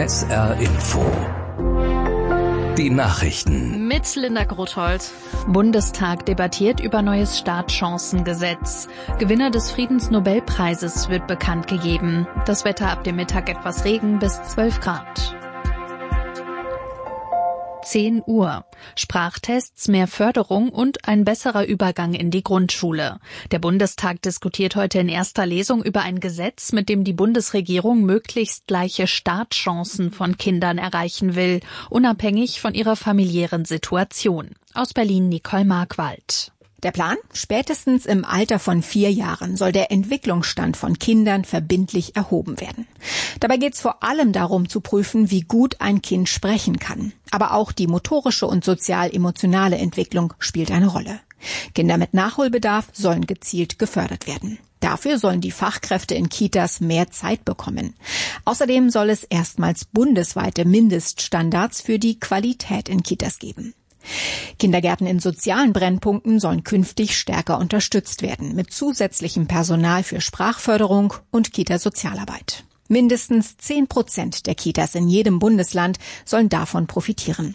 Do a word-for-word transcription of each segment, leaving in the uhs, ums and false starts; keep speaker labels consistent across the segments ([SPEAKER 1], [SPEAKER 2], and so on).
[SPEAKER 1] S R Info. Die Nachrichten.
[SPEAKER 2] Mit Linda Grothold. Bundestag debattiert über neues Startchancengesetz. Gewinner des Friedensnobelpreises wird bekannt gegeben. Das Wetter ab dem Mittag etwas Regen bis zwölf Grad. zehn Uhr. Sprachtests, mehr Förderung und ein besserer Übergang in die Grundschule. Der Bundestag diskutiert heute in erster Lesung über ein Gesetz, mit dem die Bundesregierung möglichst gleiche Startchancen von Kindern erreichen will, unabhängig von ihrer familiären Situation. Aus Berlin Nicole Markwald.
[SPEAKER 3] Der Plan? Spätestens im Alter von vier Jahren soll der Entwicklungsstand von Kindern verbindlich erhoben werden. Dabei geht es vor allem darum zu prüfen, wie gut ein Kind sprechen kann. Aber auch die motorische und sozial-emotionale Entwicklung spielt eine Rolle. Kinder mit Nachholbedarf sollen gezielt gefördert werden. Dafür sollen die Fachkräfte in Kitas mehr Zeit bekommen. Außerdem soll es erstmals bundesweite Mindeststandards für die Qualität in Kitas geben. Kindergärten in sozialen Brennpunkten sollen künftig stärker unterstützt werden, mit zusätzlichem Personal für Sprachförderung und Kita-Sozialarbeit. Mindestens zehn Prozent der Kitas in jedem Bundesland sollen davon profitieren.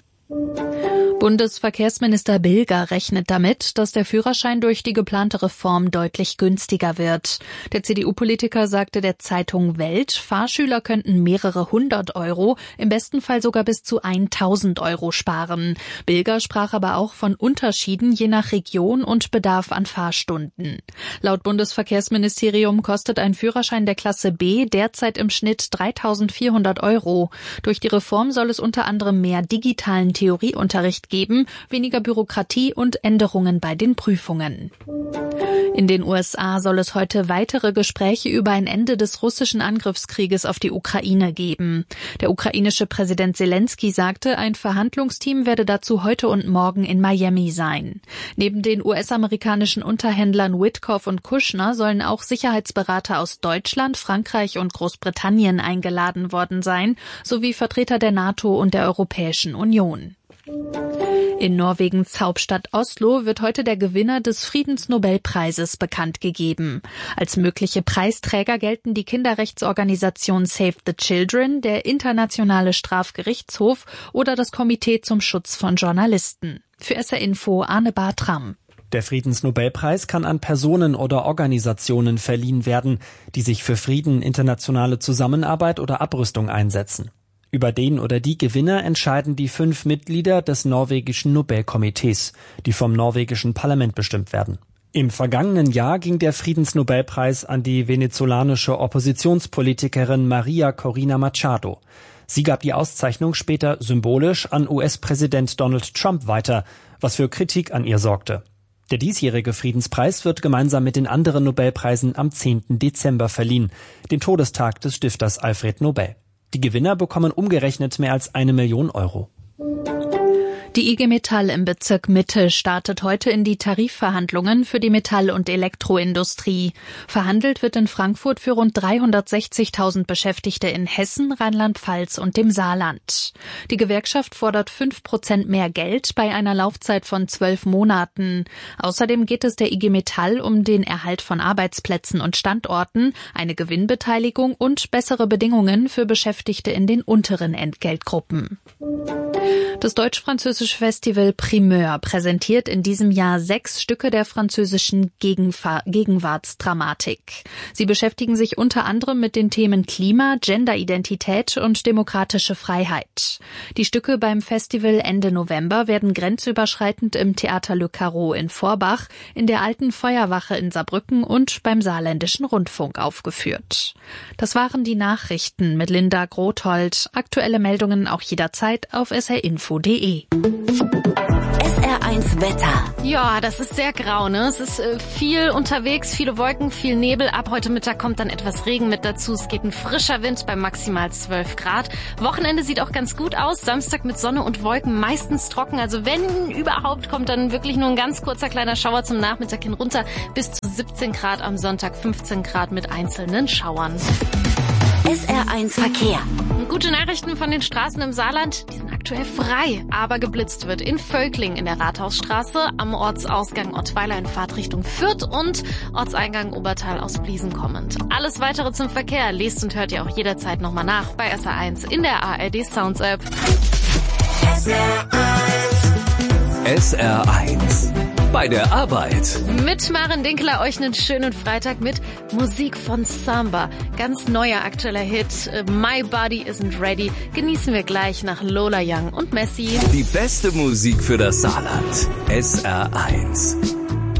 [SPEAKER 2] Bundesverkehrsminister Bilger rechnet damit, dass der Führerschein durch die geplante Reform deutlich günstiger wird. Der C D U-Politiker sagte der Zeitung Welt, Fahrschüler könnten mehrere hundert Euro, im besten Fall sogar bis zu tausend Euro sparen. Bilger sprach aber auch von Unterschieden je nach Region und Bedarf an Fahrstunden. Laut Bundesverkehrsministerium kostet ein Führerschein der Klasse B derzeit im Schnitt dreitausendvierhundert Euro. Durch die Reform soll es unter anderem mehr digitalen Theorieunterricht geben, weniger Bürokratie und Änderungen bei den Prüfungen. In den U S A soll es heute weitere Gespräche über ein Ende des russischen Angriffskrieges auf die Ukraine geben. Der ukrainische Präsident Zelensky sagte, ein Verhandlungsteam werde dazu heute und morgen in Miami sein. Neben den U S-amerikanischen Unterhändlern Witkoff und Kushner sollen auch Sicherheitsberater aus Deutschland, Frankreich und Großbritannien eingeladen worden sein, sowie Vertreter der NATO und der Europäischen Union. In Norwegens Hauptstadt Oslo wird heute der Gewinner des Friedensnobelpreises bekannt gegeben. Als mögliche Preisträger gelten die Kinderrechtsorganisation Save the Children, der Internationale Strafgerichtshof oder das Komitee zum Schutz von Journalisten. Für S R Info Arne Bartram.
[SPEAKER 4] Der Friedensnobelpreis kann an Personen oder Organisationen verliehen werden, die sich für Frieden, internationale Zusammenarbeit oder Abrüstung einsetzen. Über den oder die Gewinner entscheiden die fünf Mitglieder des norwegischen Nobelkomitees, die vom norwegischen Parlament bestimmt werden. Im vergangenen Jahr ging der Friedensnobelpreis an die venezolanische Oppositionspolitikerin Maria Corina Machado. Sie gab die Auszeichnung später symbolisch an U S-Präsident Donald Trump weiter, was für Kritik an ihr sorgte. Der diesjährige Friedenspreis wird gemeinsam mit den anderen Nobelpreisen am zehnten Dezember verliehen, dem Todestag des Stifters Alfred Nobel. Die Gewinner bekommen umgerechnet mehr als eine Million Euro.
[SPEAKER 2] Die I G Metall im Bezirk Mitte startet heute in die Tarifverhandlungen für die Metall- und Elektroindustrie. Verhandelt wird in Frankfurt für rund dreihundertsechzigtausend Beschäftigte in Hessen, Rheinland-Pfalz und dem Saarland. Die Gewerkschaft fordert fünf Prozent mehr Geld bei einer Laufzeit von zwölf Monaten. Außerdem geht es der I G Metall um den Erhalt von Arbeitsplätzen und Standorten, eine Gewinnbeteiligung und bessere Bedingungen für Beschäftigte in den unteren Entgeltgruppen. Das deutsch-französische Festival Primeur präsentiert in diesem Jahr sechs Stücke der französischen Gegenfa- Gegenwartsdramatik. Sie beschäftigen sich unter anderem mit den Themen Klima, Genderidentität und demokratische Freiheit. Die Stücke beim Festival Ende November werden grenzüberschreitend im Theater Le Carreau in Forbach, in der Alten Feuerwache in Saarbrücken und beim Saarländischen Rundfunk aufgeführt. Das waren die Nachrichten mit Linda Grothold. Aktuelle Meldungen auch jederzeit auf s r info punkt d e.
[SPEAKER 5] S R eins Wetter.
[SPEAKER 6] Ja, das ist sehr grau, ne? Es ist äh, viel unterwegs, viele Wolken, viel Nebel. Ab heute Mittag kommt dann etwas Regen mit dazu. Es geht ein frischer Wind bei maximal zwölf Grad. Wochenende sieht auch ganz gut aus. Samstag mit Sonne und Wolken, meistens trocken. Also wenn überhaupt, kommt dann wirklich nur ein ganz kurzer kleiner Schauer zum Nachmittag hin runter. Bis zu siebzehn Grad am Sonntag, fünfzehn Grad mit einzelnen Schauern.
[SPEAKER 5] S R eins Verkehr.
[SPEAKER 6] Gute Nachrichten von den Straßen im Saarland, die sind aktuell frei, aber geblitzt wird in Völkling in der Rathausstraße, am Ortsausgang Ottweiler in Fahrtrichtung Fürth und Ortseingang Obertal aus Bliesen kommend. Alles weitere zum Verkehr lest und hört ihr auch jederzeit nochmal nach bei S R eins in der A R D Sounds App.
[SPEAKER 1] S R eins. Bei der Arbeit.
[SPEAKER 6] Mit Maren Dinkler euch einen schönen Freitag mit Musik von Samba. Ganz neuer aktueller Hit, My Body Isn't Ready, genießen wir gleich nach Lola Young und Messi.
[SPEAKER 1] Die beste Musik für das Saarland. S R eins.